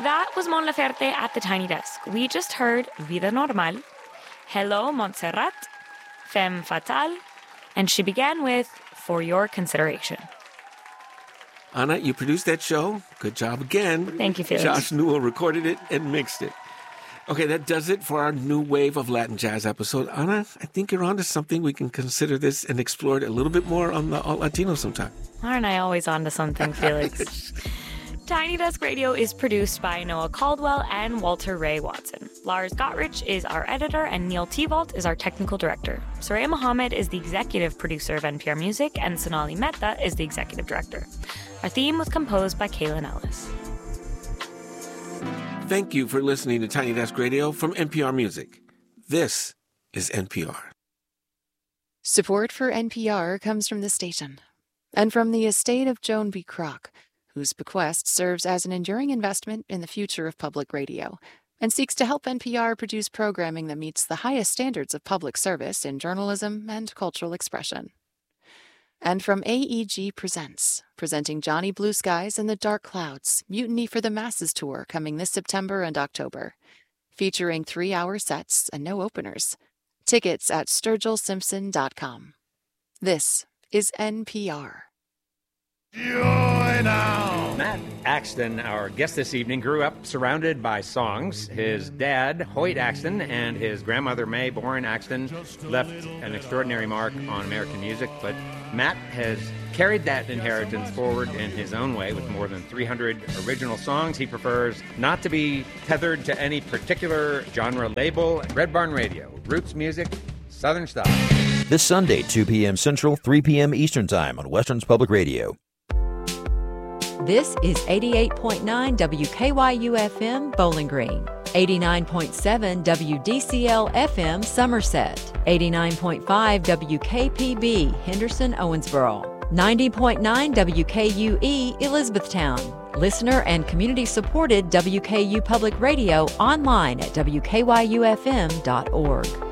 That was Mon Laferte at the Tiny Desk. We just heard Vida Normal, Hello Montserrat, Femme Fatale, and she began with For Your Consideration. Anna, you produced that show. Good job again. Thank you, Felix. Josh Newell recorded it and mixed it. Okay, that does it for our new wave of Latin jazz episode. Anna, I think you're onto something. We can consider this and explore it a little bit more on the All Latino sometime. Aren't I always onto something, Felix? Tiny Desk Radio is produced by Noah Caldwell and Walter Ray Watson. Lars Gottrich is our editor, and Neil Tevault is our technical director. Soraya Mohammed is the executive producer of NPR Music, and Sonali Mehta is the executive director. Our theme was composed by Kaylin Ellis. Thank you for listening to Tiny Desk Radio from NPR Music. This is NPR. Support for NPR comes from the station and from the estate of Joan B. Kroc, whose bequest serves as an enduring investment in the future of public radio and seeks to help NPR produce programming that meets the highest standards of public service in journalism and cultural expression. And from AEG Presents, presenting Johnny Blue Skies and the Dark Clouds, Mutiny for the Masses tour coming this September and October, featuring 3-hour sets and no openers. Tickets at SturgillSimpson.com. This is NPR. Joy now! Matt Axton, our guest this evening, grew up surrounded by songs. His dad, Hoyt Axton, and his grandmother, Mae Boren Axton, left an extraordinary mark on American music, but Matt has carried that inheritance forward in his own way with more than 300 original songs. He prefers not to be tethered to any particular genre label. Red Barn Radio, roots music, Southern style. This Sunday, 2 p.m. Central, 3 p.m. Eastern Time on Westerns Public Radio. This is 88.9 WKYU-FM Bowling Green, 89.7 WDCL-FM Somerset, 89.5 WKPB Henderson Owensboro, 90.9 WKUE Elizabethtown. Listener and community-supported WKU Public Radio online at WKYUFM.org.